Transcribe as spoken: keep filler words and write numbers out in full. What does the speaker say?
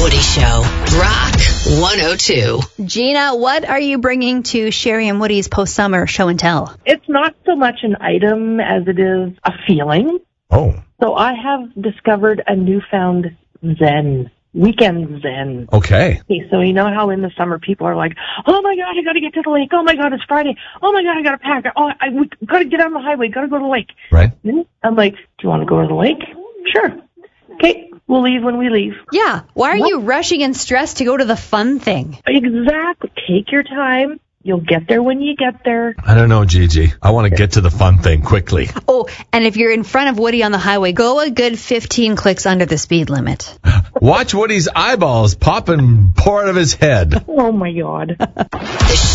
Woody Show. Rock one oh two. Gina, what are you bringing to Sherry and Woody's post-summer show and tell? It's not so much an item as it is a feeling. Oh. So I have discovered a newfound zen. Weekend zen. Okay. Okay, so you know how in the summer people are like, oh my God, I gotta get to the lake. Oh my God, it's Friday. Oh my God, I gotta pack. Oh, I we gotta get on the highway. Gotta go to the lake. Right. I'm like, do you want to go to the lake? Sure. Okay, we'll leave when we leave. Yeah. Why are What? you rushing and stressed to go to the fun thing? Exactly. Take your time. You'll get there when you get there. I don't know, Gigi. I want to get to the fun thing quickly. Oh, and if you're in front of Woody on the highway, go a good fifteen clicks under the speed limit. Watch Woody's eyeballs pop and pour out of his head. Oh my God. The